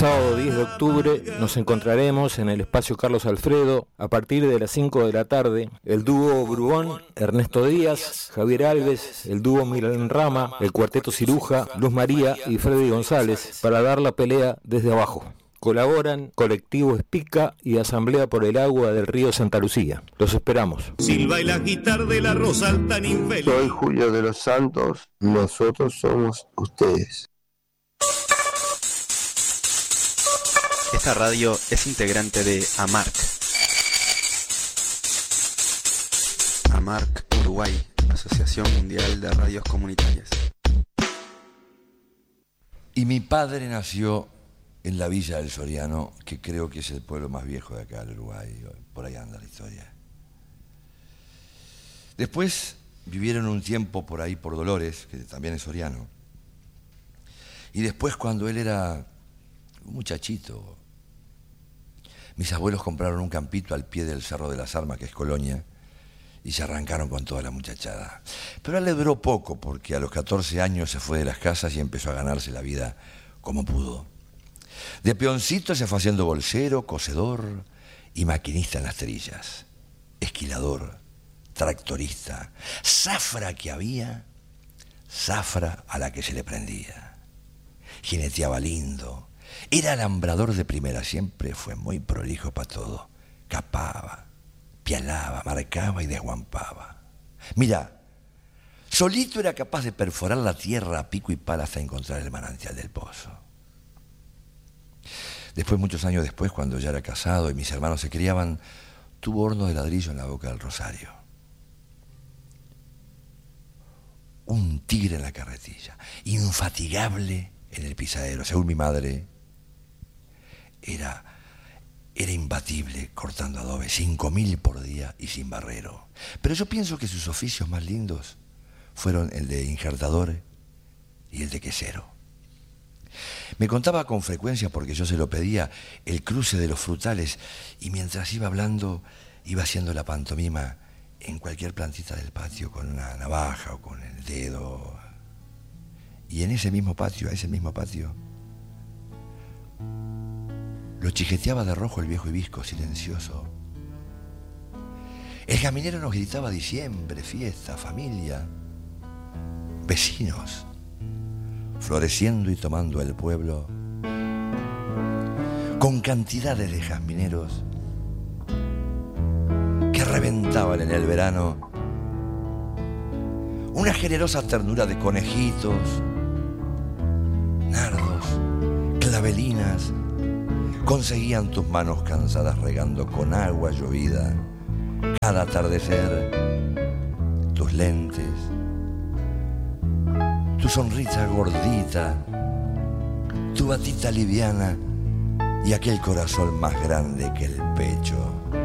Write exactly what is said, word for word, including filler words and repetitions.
sábado diez de octubre nos encontraremos en el espacio Carlos Alfredo a partir de las cinco de la tarde. El dúo Brugón, Ernesto Díaz, Javier Alves, el dúo Milan Rama, el cuarteto Ciruja, Luz María y Freddy González para dar la pelea desde abajo. Colaboran Colectivo Espica y Asamblea por el Agua del Río Santa Lucía. Los esperamos. Silva y la guitarra de la Rosal tan infeliz. Soy Julio de los Santos, nosotros somos ustedes. Esta radio es integrante de AMARC. AMARC Uruguay, Asociación Mundial de Radios Comunitarias. Y mi padre nació en la Villa del Soriano, que creo que es el pueblo más viejo de acá del Uruguay. Por ahí anda la historia. Después vivieron un tiempo por ahí por Dolores, que también es soriano. Y después, cuando él era un muchachito, mis abuelos compraron un campito al pie del Cerro de las Armas, que es Colonia, y se arrancaron con toda la muchachada. Pero a él le duró poco, porque a los catorce años se fue de las casas y empezó a ganarse la vida como pudo. De peoncito se fue haciendo bolsero, cosedor y maquinista en las trillas, esquilador, tractorista, zafra que había, zafra a la que se le prendía. Jineteaba lindo, era alambrador de primera, siempre fue muy prolijo para todo. Capaba, pialaba, marcaba y desguampaba. Mira, solito era capaz de perforar la tierra a pico y pala hasta encontrar el manantial del pozo. Después, muchos años después, cuando ya era casado y mis hermanos se criaban, tuvo horno de ladrillo en la Boca del Rosario. Un tigre en la carretilla, infatigable en el pisadero. Según mi madre, era, era imbatible cortando adobe, cinco mil por día y sin barrero. Pero yo pienso que sus oficios más lindos fueron el de injertador y el de quesero. Me contaba con frecuencia, porque yo se lo pedía, el cruce de los frutales, y mientras iba hablando, iba haciendo la pantomima en cualquier plantita del patio con una navaja o con el dedo. Y en ese mismo patio, a ese mismo patio, lo chijeteaba de rojo el viejo hibisco silencioso. El caminero nos gritaba diciembre, fiesta, familia, vecinos, floreciendo y tomando el pueblo, con cantidades de jazmineros que reventaban en el verano, una generosa ternura de conejitos, nardos, clavelinas, conseguían tus manos cansadas regando con agua llovida cada atardecer, tus lentes, tu sonrisa gordita, tu batita liviana y aquel corazón más grande que el pecho.